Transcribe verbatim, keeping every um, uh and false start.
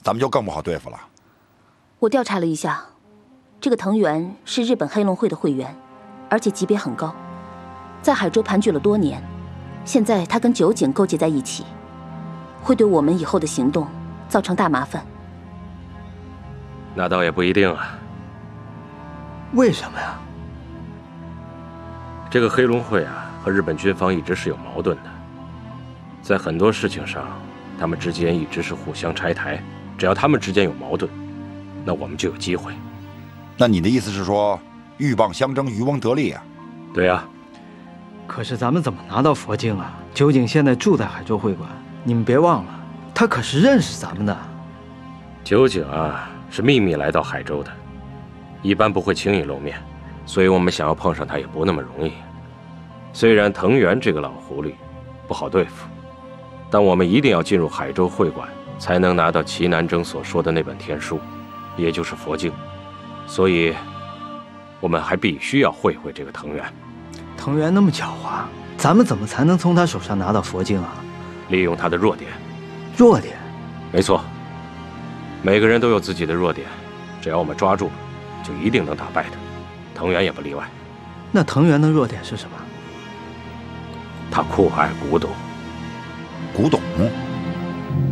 咱们就更不好对付了。 我调查了一下，这个藤原是日本黑龙会的会员，而且级别很高，在海州盘踞了多年。现在他跟酒井勾结在一起，会对我们以后的行动造成大麻烦。 那倒也不一定啊。 为什么呀？ 这个黑龙会啊，和日本军方一直是有矛盾的，在很多事情上，他们之间一直是互相拆台。只要他们之间有矛盾，那我们就有机会。 那你的意思是说，鹬蚌相争，渔翁得利啊？ 对啊。 可是咱们怎么拿到佛经啊？酒井现在住在海州会馆，你们别忘了，他可是认识咱们的。 酒井啊，是秘密来到海州的，一般不会轻易露面，所以我们想要碰上他也不那么容易。虽然藤原这个老狐狸不好对付，但我们一定要进入海州会馆，才能拿到齐南征所说的那本天书，也就是佛经。所以，我们还必须要会会这个藤原。 藤原那么狡猾，咱们怎么才能从他手上拿到佛经啊？ 利用他的弱点。 弱点？ 没错。每个人都有自己的弱点，只要我们抓住了，就一定能打败他。藤原也不例外。 那藤原的弱点是什么？ 他酷爱古董。 古董？